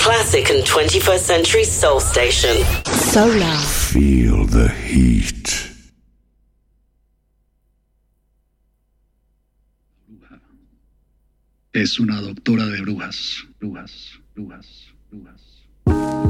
classic and 21st century soul station. Solar. Feel the heat. Es una doctora de brujas.